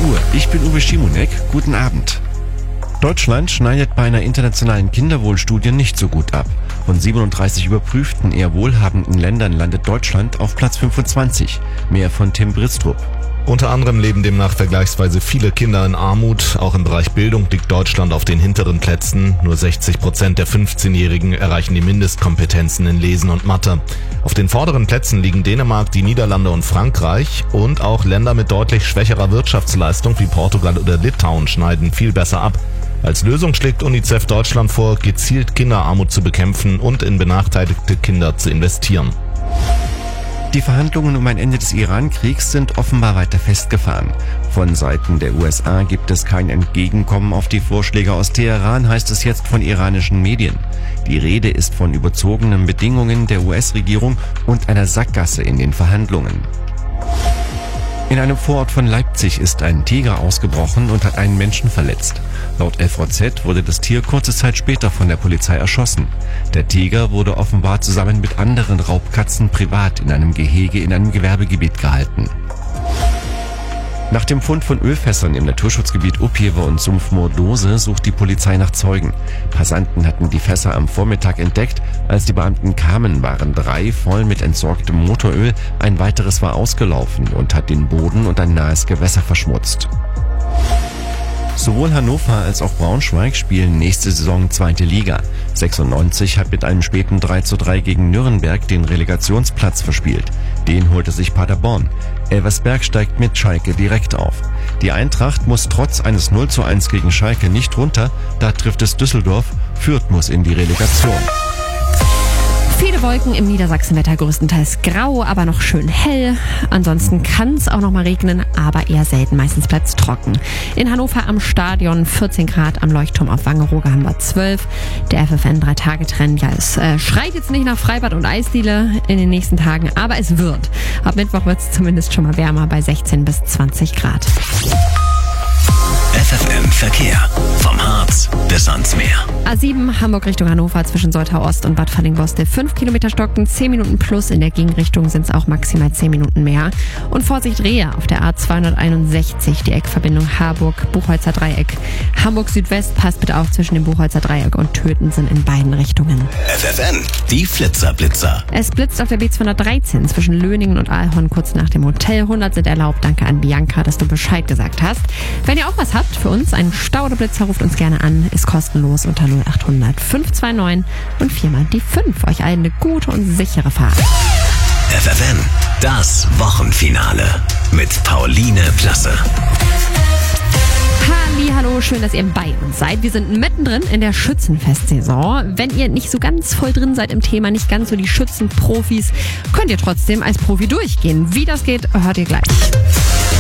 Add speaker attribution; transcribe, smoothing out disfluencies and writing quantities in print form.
Speaker 1: Uhr. Ich bin Uwe Schimonek. Guten Abend. Deutschland schneidet bei einer internationalen Kinderwohlstudie nicht so gut ab. Von 37 überprüften, eher wohlhabenden Ländern landet Deutschland auf Platz 25. Mehr von Tim Bristrup.
Speaker 2: Unter anderem leben demnach vergleichsweise viele Kinder in Armut. Auch im Bereich Bildung liegt Deutschland auf den hinteren Plätzen. Nur 60% der 15-Jährigen erreichen die Mindestkompetenzen in Lesen und Mathe. Auf den vorderen Plätzen liegen Dänemark, die Niederlande und Frankreich. Und auch Länder mit deutlich schwächerer Wirtschaftsleistung wie Portugal oder Litauen schneiden viel besser ab. Als Lösung schlägt UNICEF Deutschland vor, gezielt Kinderarmut zu bekämpfen und in benachteiligte Kinder zu investieren.
Speaker 1: Die Verhandlungen um ein Ende des Iran-Kriegs sind offenbar weiter festgefahren. Von Seiten der USA gibt es kein Entgegenkommen auf die Vorschläge aus Teheran, heißt es jetzt von iranischen Medien. Die Rede ist von überzogenen Bedingungen der US-Regierung und einer Sackgasse in den Verhandlungen. In einem Vorort von Leipzig ist ein Tiger ausgebrochen und hat einen Menschen verletzt. Laut FVZ wurde das Tier kurze Zeit später von der Polizei erschossen. Der Tiger wurde offenbar zusammen mit anderen Raubkatzen privat in einem Gehege in einem Gewerbegebiet gehalten. Nach dem Fund von Ölfässern im Naturschutzgebiet Upjewe und Sumpfmoor-Dose sucht die Polizei nach Zeugen. Passanten hatten die Fässer am Vormittag entdeckt. Als die Beamten kamen, waren 3 voll mit entsorgtem Motoröl. Ein weiteres war ausgelaufen und hat den Boden und ein nahes Gewässer verschmutzt. Sowohl Hannover als auch Braunschweig spielen nächste Saison 2. Liga. 96 hat mit einem späten 3:3 gegen Nürnberg den Relegationsplatz verspielt. Den holte sich Paderborn. Elversberg steigt mit Schalke direkt auf. Die Eintracht muss trotz eines 0:1 gegen Schalke nicht runter, da trifft es Düsseldorf. Fürth muss in die Relegation.
Speaker 3: Viele Wolken im Niedersachsenwetter, größtenteils grau, aber noch schön hell. Ansonsten kann es auch noch mal regnen, aber eher selten. Meistens bleibt es trocken. In Hannover am Stadion 14 Grad, am Leuchtturm auf Wangerooge haben wir 12. Der FFN 3-Tage-Trend, ja, es schreit jetzt nicht nach Freibad und Eisdiele in den nächsten Tagen, aber es wird. Ab Mittwoch wird es zumindest schon mal wärmer bei 16 bis 20 Grad.
Speaker 4: FFN Verkehr. Vom Harz bis ans Meer.
Speaker 3: A7 Hamburg Richtung Hannover zwischen Soltau Ost und Bad Fallingbostel 5 Kilometer stocken, 10 Minuten plus. In der Gegenrichtung sind es auch maximal 10 Minuten mehr. Und Vorsicht Rehe auf der A261, die Eckverbindung Harburg-Buchholzer Dreieck. Hamburg Südwest passt bitte auf zwischen dem Buchholzer Dreieck und Töten sind in beiden Richtungen.
Speaker 4: FFN, die Flitzer-Blitzer.
Speaker 3: Es blitzt auf der B213 zwischen Löningen und Aalhorn kurz nach dem Hotel. 100 sind erlaubt. Danke an Bianca, dass du Bescheid gesagt hast. Wenn ihr auch was habt für uns, einen Stau oder Blitzer, ruft uns gerne an. Ist kostenlos unter 0800 529 und 4 mal die 5. Euch allen eine gute und sichere Fahrt.
Speaker 4: FFN, das Wochenfinale mit Pauline Klasse.
Speaker 3: Hallo, schön, dass ihr bei uns seid. Wir sind mittendrin in der Schützenfestsaison. Wenn ihr nicht so ganz voll drin seid im Thema, nicht ganz so die Schützenprofis, könnt ihr trotzdem als Profi durchgehen. Wie das geht, hört ihr gleich.